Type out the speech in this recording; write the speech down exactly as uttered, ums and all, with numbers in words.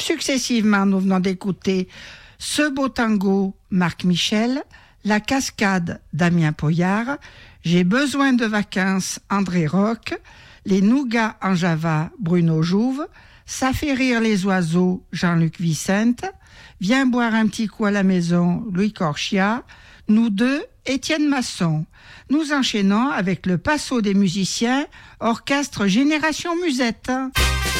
successivement, nous venons d'écouter Ce beau tango, Marc Michel, La cascade, Damien Poyard, J'ai besoin de vacances, André Roch, Les nougats en Java, Bruno Jouve, Ça fait rire les oiseaux, Jean-Luc Vicente, Viens boire un petit coup à la maison, Louis Corchia, Nous deux, Étienne Masson. Nous enchaînons avec le Passo des musiciens, orchestre Génération Musette.